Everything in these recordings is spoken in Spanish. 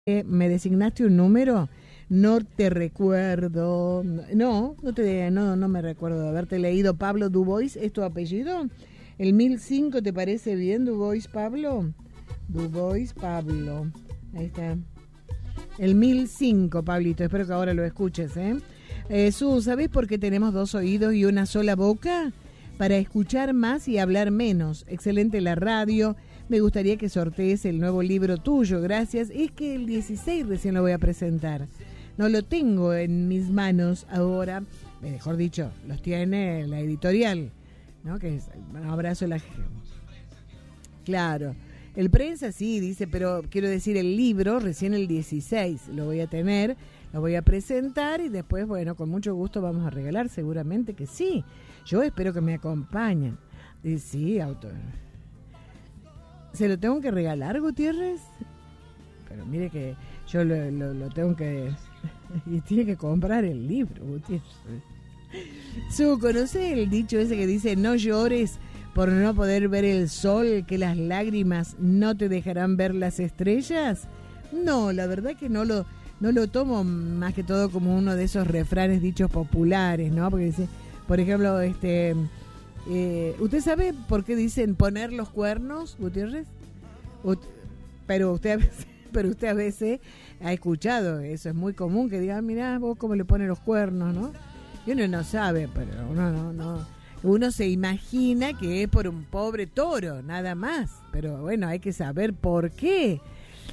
¿Me designaste un número? No te recuerdo. No me recuerdo de haberte leído. Pablo Dubois, ¿es tu apellido? ¿El 1005 te parece bien, Dubois Pablo? Dubois Pablo. Ahí está. El 1005, Pablito. Espero que ahora lo escuches, ¿eh? ¿Sabés por qué tenemos dos oídos y una sola boca? Para escuchar más y hablar menos. Excelente la radio. Me gustaría que sortees el nuevo libro tuyo, gracias. Es que el 16 recién lo voy a presentar. No lo tengo en mis manos ahora. Mejor dicho, los tiene la editorial, ¿no? Que es un abrazo a la gente. Claro. El prensa sí, dice, pero quiero decir el libro recién el 16 lo voy a tener, lo voy a presentar y después, bueno, con mucho gusto vamos a regalar, seguramente que sí. Yo espero que me acompañen. Y sí, ¿Se lo tengo que regalar, Gutiérrez? Pero mire que yo lo tengo que... y tiene que comprar el libro, Gutiérrez. ¿Conoce el dicho ese que dice no llores por no poder ver el sol, que las lágrimas no te dejarán ver las estrellas? No, la verdad que no lo tomo más que todo como uno de esos refranes dichos populares, ¿no? Porque dice, por ejemplo, ¿usted sabe por qué dicen poner los cuernos, Gutiérrez? Pero usted a veces ha escuchado, eso es muy común, que digan, mirá vos cómo le ponen los cuernos, ¿no? Y uno no sabe, pero uno no. Uno se imagina que es por un pobre toro, nada más. Pero bueno, hay que saber por qué.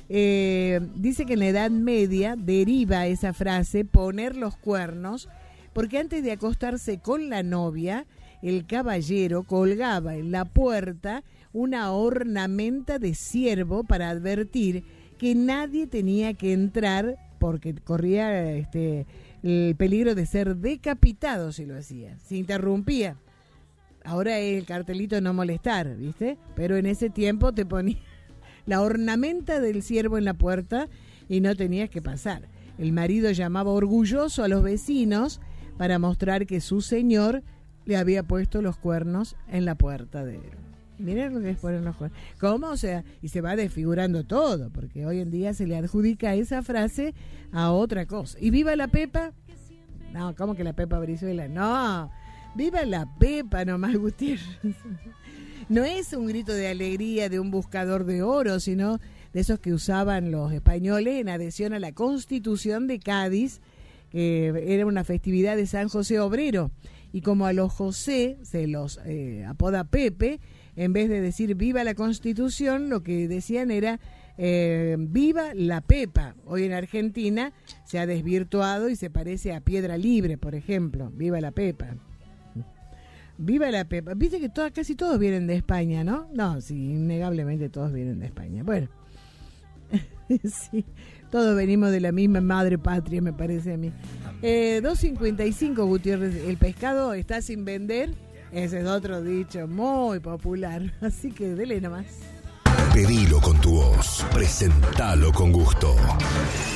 Dice que en la Edad Media deriva esa frase, poner los cuernos, porque antes de acostarse con la novia, el caballero colgaba en la puerta una ornamenta de ciervo para advertir que nadie tenía que entrar porque corría el peligro de ser decapitado si lo hacía, si interrumpía. Ahora es el cartelito no molestar, ¿viste? Pero en ese tiempo te ponía la ornamenta del ciervo en la puerta y no tenías que pasar. El marido llamaba orgulloso a los vecinos para mostrar que su señor le había puesto los cuernos en la puerta de él. Miren lo que es poner los cuernos. ¿Cómo? O sea, y se va desfigurando todo, porque hoy en día se le adjudica esa frase a otra cosa. ¿Y viva la Pepa? No, ¿cómo que la Pepa Brizuela? No, viva la Pepa nomás, Gutiérrez. No es un grito de alegría de un buscador de oro, sino de esos que usaban los españoles en adhesión a la Constitución de Cádiz, que era una festividad de San José Obrero. Y como a los José se los apoda Pepe, en vez de decir viva la Constitución, lo que decían era viva la Pepa. Hoy en Argentina se ha desvirtuado y se parece a Piedra Libre, por ejemplo. Viva la Pepa. Viva la Pepa. Viste que casi todos vienen de España, ¿no? No, sí, innegablemente todos vienen de España. Bueno, sí, todos venimos de la misma madre patria, me parece a mí. 2.55, Gutiérrez. El pescado está sin vender. Ese es otro dicho muy popular. Así que dele nomás. Pedilo con tu voz. Presentalo con gusto.